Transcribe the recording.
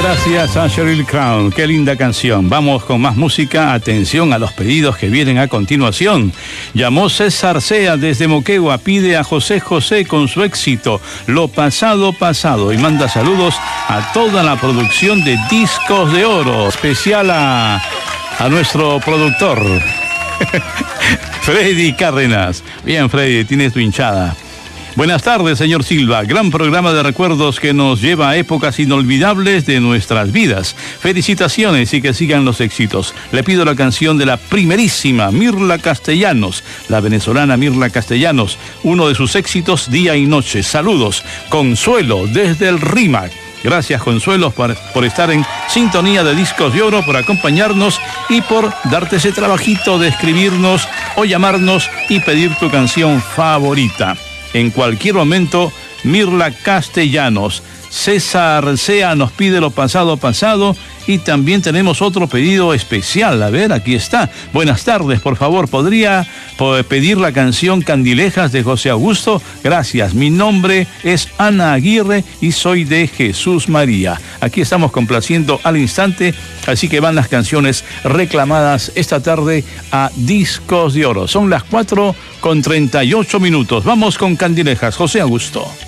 Gracias a Sheryl Crow, qué linda canción. Vamos con más música, atención a los pedidos que vienen a continuación. Llamó César Sea desde Moquegua, pide a José José con su éxito, Lo Pasado Pasado, y manda saludos a toda la producción de Discos de Oro, especial a nuestro productor, Freddy Cárdenas. Bien, Freddy, tienes tu hinchada. Buenas tardes, señor Silva. Gran programa de recuerdos que nos lleva a épocas inolvidables de nuestras vidas. Felicitaciones y que sigan los éxitos. Le pido la canción de la primerísima Mirla Castellanos, la venezolana Mirla Castellanos, uno de sus éxitos, Día y Noche. Saludos. Consuelo, desde el RIMAC. Gracias, Consuelo, por estar en sintonía de Discos de Oro, por acompañarnos y por darte ese trabajito de escribirnos o llamarnos y pedir tu canción favorita. En cualquier momento, Mirla Castellanos. César Sea nos pide Lo Pasado Pasado, y también tenemos otro pedido especial. A ver, aquí está. Buenas tardes, por favor, ¿podría pedir la canción Candilejas de José Augusto? Gracias, mi nombre es Ana Aguirre y soy de Jesús María. Aquí estamos complaciendo al instante, así que van las canciones reclamadas esta tarde a Discos de Oro. Son las 4:38. Vamos con Candilejas, José Augusto.